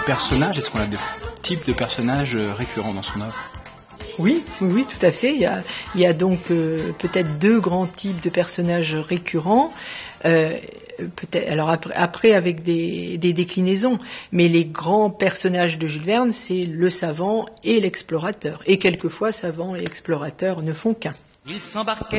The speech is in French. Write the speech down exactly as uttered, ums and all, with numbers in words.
personnages, est-ce qu'on a des types de personnages récurrents dans son œuvre ? Oui, oui, oui, tout à fait. Il y a, il y a donc euh, peut-être deux grands types de personnages récurrents. Euh, peut-être, alors après, après avec des, des déclinaisons, mais les grands personnages de Jules Verne, c'est le savant et l'explorateur. Et quelquefois, savant et explorateur ne font qu'un. Il s'embarquait